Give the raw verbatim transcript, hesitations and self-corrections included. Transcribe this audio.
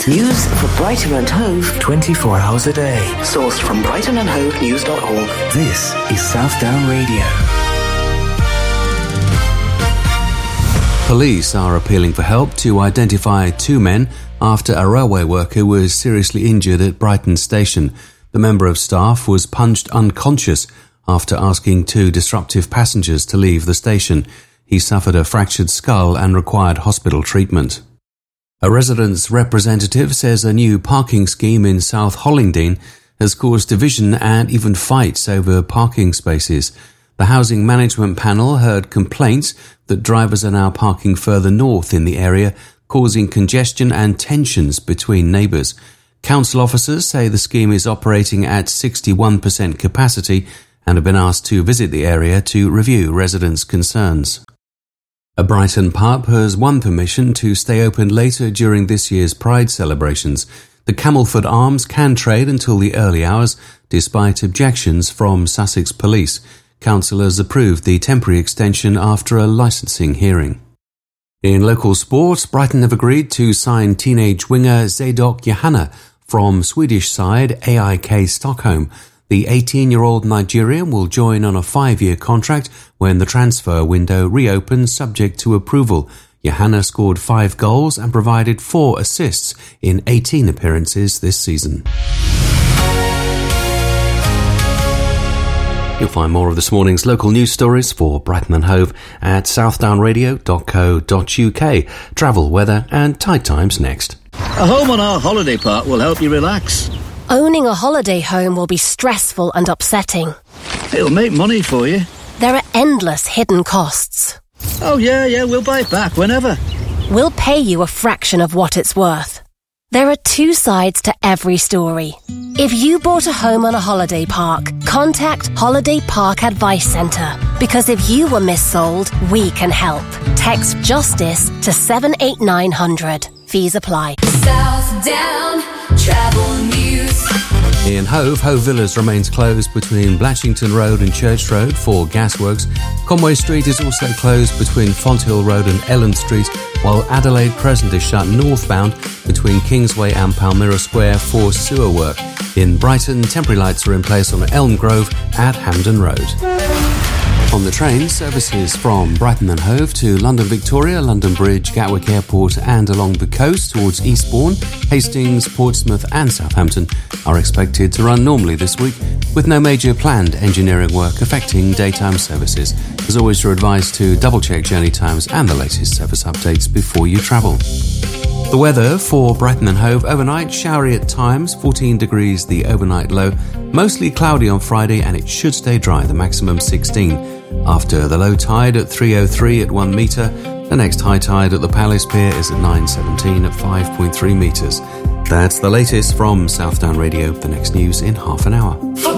News for Brighton and Hove twenty-four hours a day. Sourced from brighton and hove news dot org. This is Southdown Radio. Police are appealing for help to identify two men after a railway worker was seriously injured at Brighton Station. The member of staff was punched unconscious after asking two disruptive passengers to leave the station. He suffered a fractured skull and required hospital treatment. A residents' representative says a new parking scheme in South Hollingdean has caused division and even fights over parking spaces. The Housing Management Panel heard complaints that drivers are now parking further north in the area, causing congestion and tensions between neighbours. Council officers say the scheme is operating at sixty-one percent capacity and have been asked to visit the area to review residents' concerns. A Brighton pub has won permission to stay open later during this year's Pride celebrations. The Camelford Arms can trade until the early hours, despite objections from Sussex Police. Councillors approved the temporary extension after a licensing hearing. In local sports, Brighton have agreed to sign teenage winger Zadok Johanna from Swedish side A I K Stockholm. The eighteen-year-old Nigerian will join on a five-year contract when the transfer window reopens subject to approval. Johanna scored five goals and provided four assists in eighteen appearances this season. You'll find more of this morning's local news stories for Brighton and Hove at southdown radio dot co dot uk. Travel, weather and tide times next. A home on our holiday park will help you relax. Owning a holiday home will be stressful and upsetting. It'll make money for you. There are endless hidden costs. Oh yeah, yeah, we'll buy it back whenever. We'll pay you a fraction of what it's worth. There are two sides to every story. If you bought a home on a holiday park, contact Holiday Park Advice Centre. Because if you were missold, we can help. Text JUSTICE to seven eight nine hundred. Fees apply. Southdown Travel News. In Hove, Hove Villas remains closed between Blatchington Road and Church Road for gasworks. Conway Street is also closed between Fonthill Road and Ellen Street, while Adelaide Crescent is shut northbound between Kingsway and Palmyra Square for sewer work. In Brighton, temporary lights are in place on Elm Grove at Hampden Road. On the train, services from Brighton and Hove to London Victoria, London Bridge, Gatwick Airport and along the coast towards Eastbourne, Hastings, Portsmouth and Southampton are expected to run normally this week with no major planned engineering work affecting daytime services. As always, you're advised to double-check journey times and the latest service updates before you travel. The weather for Brighton and Hove overnight, showery at times, fourteen degrees the overnight low, mostly cloudy on Friday and it should stay dry, the maximum sixteen. After the low tide at three oh three at one metre, the next high tide at the Palace Pier is at nine seventeen at five point three metres. That's the latest from Southdown Radio. The next news in half an hour.